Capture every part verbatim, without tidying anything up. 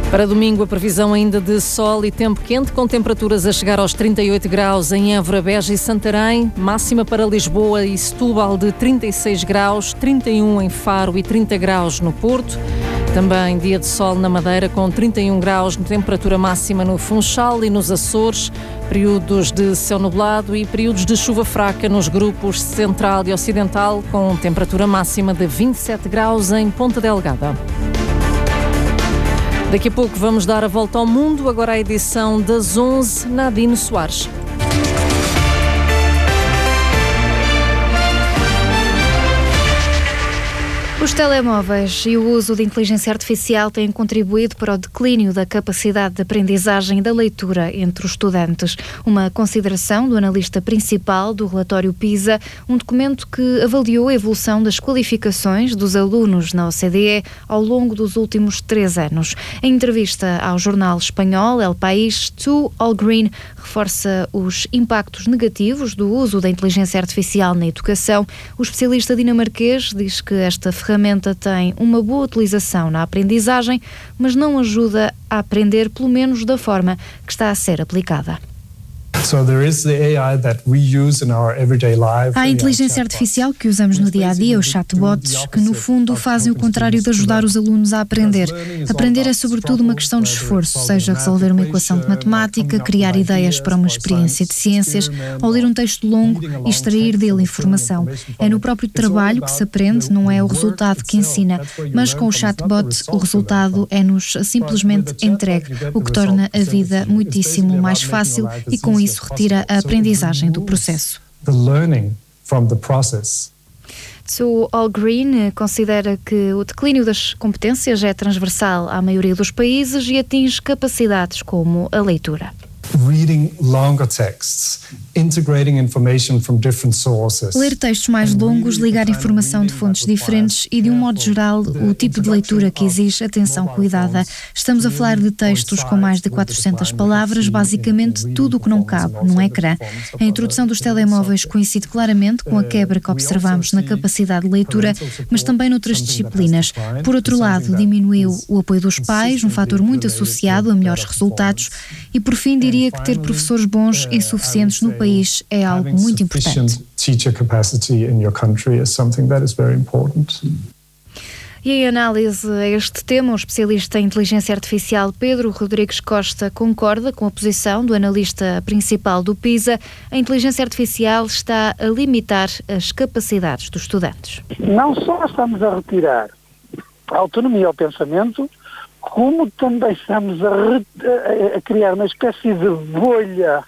Para domingo, a previsão ainda de sol e tempo quente, com temperaturas a chegar aos trinta e oito graus em Évora, Beja e Santarém, máxima para Lisboa e Setúbal de trinta e seis graus, trinta e um em Faro e trinta graus no Porto. Também dia de sol na Madeira, com trinta e um graus de temperatura máxima no Funchal e nos Açores, períodos de céu nublado e períodos de chuva fraca nos grupos Central e Ocidental, com temperatura máxima de vinte e sete graus em Ponta Delgada. Daqui a pouco vamos dar a volta ao mundo, agora a edição das onze, Nadine Soares. Os telemóveis e o uso de inteligência artificial têm contribuído para o declínio da capacidade de aprendizagem e da leitura entre os estudantes. Uma consideração do analista principal do relatório PISA, um documento que avaliou a evolução das qualificações dos alunos na O C D E ao longo dos últimos três anos. Em entrevista ao jornal espanhol El País, Tu Allgreen reforça os impactos negativos do uso da inteligência artificial na educação. O especialista dinamarquês diz que esta ferramenta A ferramenta tem uma boa utilização na aprendizagem, mas não ajuda a aprender, pelo menos da forma que está a ser aplicada. Há a inteligência artificial que usamos no dia a dia, os chatbots, que no fundo fazem o contrário de ajudar os alunos a aprender. Aprender é sobretudo uma questão de esforço, seja resolver uma equação de matemática, criar ideias para uma experiência de ciências, ou ler um texto longo e extrair dele informação. É no próprio trabalho que se aprende, não é o resultado que ensina, mas com o chatbot o resultado é-nos simplesmente entregue, o que torna a vida muitíssimo mais fácil e com isso retira a aprendizagem do processo. So, Allgreen considera que o declínio das competências é transversal à maioria dos países e atinge capacidades como a leitura. Reading longer texts, integrating information from different sources. Ler textos mais longos, ligar informação de fontes diferentes e, de um modo geral, o tipo de leitura que exige atenção cuidada. Estamos a falar de textos com mais de quatrocentas palavras, basicamente tudo o que não cabe num ecrã. A introdução dos telemóveis coincide claramente com a quebra que observamos na capacidade de leitura, mas também noutras disciplinas. Por outro lado, diminuiu o apoio dos pais, um fator muito associado a melhores resultados, e, por fim, diria que ter professores bons e suficientes no país é algo muito importante. E em análise a este tema, o especialista em inteligência artificial Pedro Rodrigues Costa concorda com a posição do analista principal do PISA. A inteligência artificial está a limitar as capacidades dos estudantes. Não só estamos a retirar a autonomia ao pensamento, como também estamos a, re, a criar uma espécie de bolha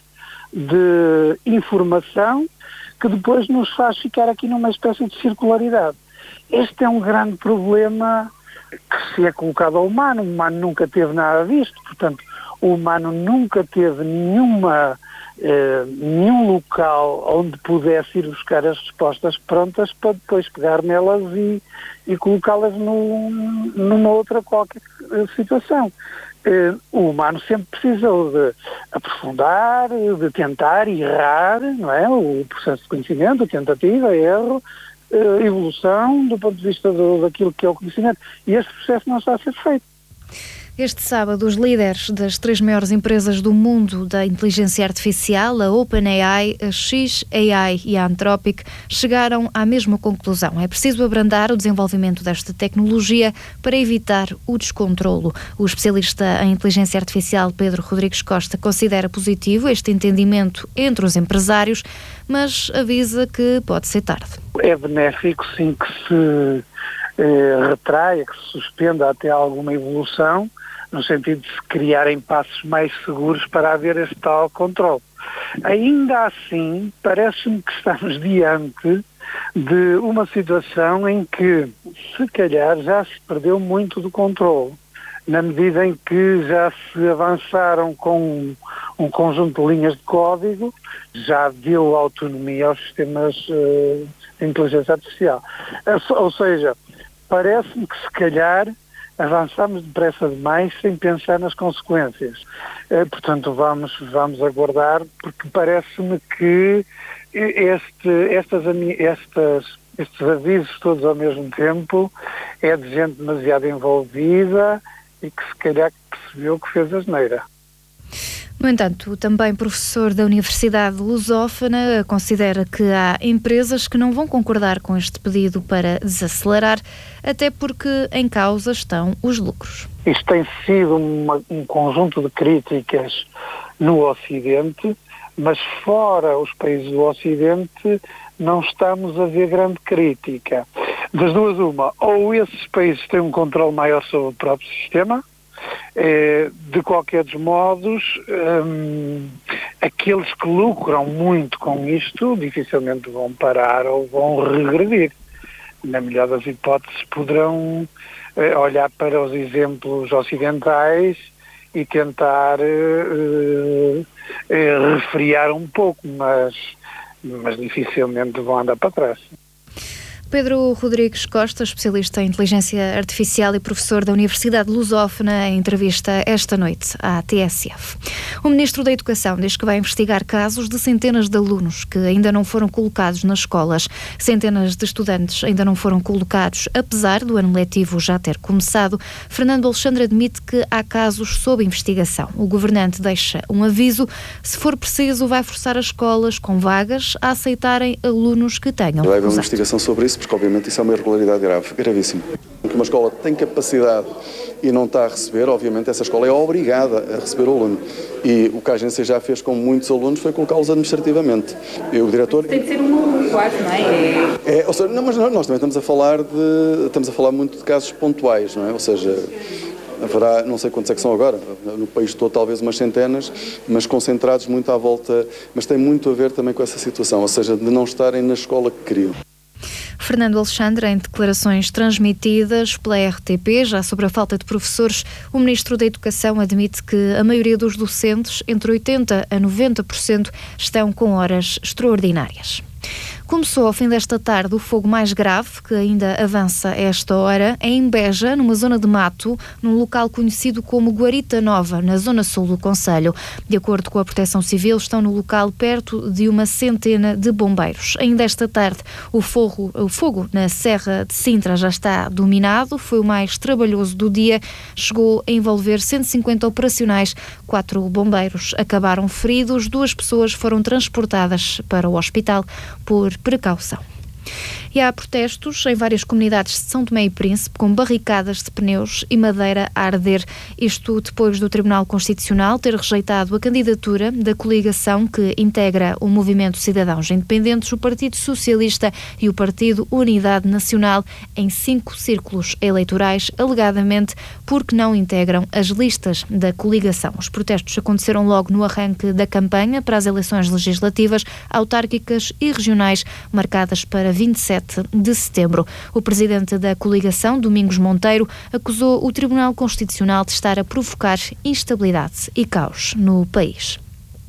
de informação que depois nos faz ficar aqui numa espécie de circularidade. Este é um grande problema que se é colocado ao humano. O humano nunca teve nada disto, portanto, o humano nunca teve nenhuma, eh, nenhum local onde pudesse ir buscar as respostas prontas para depois pegar nelas e, e colocá-las no, numa outra qualquer situação. Eh, o humano sempre precisou de aprofundar, de tentar errar, não é? O processo de conhecimento, tentativa, erro, eh, evolução do ponto de vista do, daquilo que é o conhecimento. E este processo não está a ser feito. Este sábado, os líderes das três maiores empresas do mundo da inteligência artificial, a OpenAI, a X A I e a Anthropic, chegaram à mesma conclusão. É preciso abrandar o desenvolvimento desta tecnologia para evitar o descontrolo. O especialista em inteligência artificial Pedro Rodrigues Costa considera positivo este entendimento entre os empresários, mas avisa que pode ser tarde. É benéfico, sim, que se eh, retraia, que se suspenda até alguma evolução, no sentido de se criarem passos mais seguros para haver este tal controle. Ainda assim, parece-me que estamos diante de uma situação em que, se calhar, já se perdeu muito do controle, na medida em que já se avançaram com um, um conjunto de linhas de código, já deu autonomia aos sistemas uh, de inteligência artificial. Ou seja, parece-me que, se calhar, avançamos depressa demais sem pensar nas consequências. Eh, portanto, vamos, vamos aguardar, porque parece-me que este, estas, estas, estes avisos todos ao mesmo tempo é de gente demasiado envolvida e que se calhar percebeu que fez asneira. No entanto, também professor da Universidade Lusófona considera que há empresas que não vão concordar com este pedido para desacelerar, até porque em causa estão os lucros. Isto tem sido uma, um conjunto de críticas no Ocidente, mas fora os países do Ocidente não estamos a ver grande crítica. Das duas uma, ou esses países têm um controle maior sobre o próprio sistema, eh, de qualquer dos modos, hum, aqueles que lucram muito com isto dificilmente vão parar ou vão regredir. Na melhor das hipóteses poderão eh, olhar para os exemplos ocidentais e tentar eh, eh, refriar um pouco, mas, mas dificilmente vão andar para trás. Pedro Rodrigues Costa, especialista em inteligência artificial e professor da Universidade Lusófona, em entrevista esta noite à T S F. O Ministro da Educação diz que vai investigar casos de centenas de alunos que ainda não foram colocados nas escolas. Centenas de estudantes ainda não foram colocados, apesar do ano letivo já ter começado. Fernando Alexandre admite que há casos sob investigação. O governante deixa um aviso: se for preciso, vai forçar as escolas com vagas a aceitarem alunos que tenham Vai haver uma recusado. investigação sobre isso, porque obviamente isso é uma irregularidade grave, gravíssima. Porque uma escola tem capacidade e não está a receber, obviamente essa escola é obrigada a receber o aluno. E o que a agência já fez com muitos alunos foi colocá-los administrativamente. E o diretor... Tem de ser um aluno, quase, não é? é ou seja, não, mas nós também estamos a falar de... Estamos a falar muito de casos pontuais, não é? Ou seja... Haverá, não sei quantos é que são agora, no país todo talvez umas centenas, mas concentrados muito à volta, mas tem muito a ver também com essa situação, ou seja, de não estarem na escola que queriam. Fernando Alexandre, em declarações transmitidas pela R T P, já sobre a falta de professores, o Ministro da Educação admite que a maioria dos docentes, entre oitenta por cento a noventa por cento, estão com horas extraordinárias. Começou ao fim desta tarde o fogo mais grave, que ainda avança a esta hora, em Beja, numa zona de mato, num local conhecido como Guarita Nova, na zona sul do concelho. De acordo com a Proteção Civil, estão no local perto de uma centena de bombeiros. Ainda esta tarde, o fogo, o fogo na Serra de Sintra já está dominado, foi o mais trabalhoso do dia, chegou a envolver cento e cinquenta operacionais, quatro bombeiros acabaram feridos, duas pessoas foram transportadas para o hospital por precaução. E há protestos em várias comunidades de São Tomé e Príncipe com barricadas de pneus e madeira a arder. Isto depois do Tribunal Constitucional ter rejeitado a candidatura da coligação que integra o Movimento Cidadãos Independentes, o Partido Socialista e o Partido Unidade Nacional em cinco círculos eleitorais, alegadamente porque não integram as listas da coligação. Os protestos aconteceram logo no arranque da campanha para as eleições legislativas, autárquicas e regionais marcadas para vinte e sete de setembro. O presidente da coligação, Domingos Monteiro, acusou o Tribunal Constitucional de estar a provocar instabilidade e caos no país.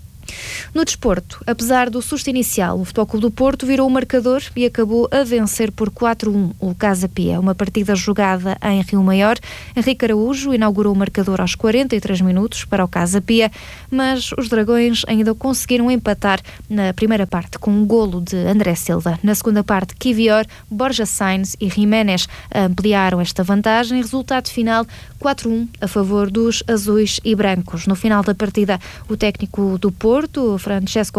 No desporto, apesar do susto inicial, o Futebol Clube do Porto virou o marcador e acabou a vencer por quatro a um o Casa Pia. Uma partida jogada em Rio Maior. Henrique Araújo inaugurou o marcador aos quarenta e três minutos para o Casa Pia, mas os Dragões ainda conseguiram empatar na primeira parte com um golo de André Silva. Na segunda parte, Kivior, Borja Sainz e Jiménez ampliaram esta vantagem. Resultado final quatro a um a favor dos azuis e brancos. No final da partida, o técnico do Porto, Francesco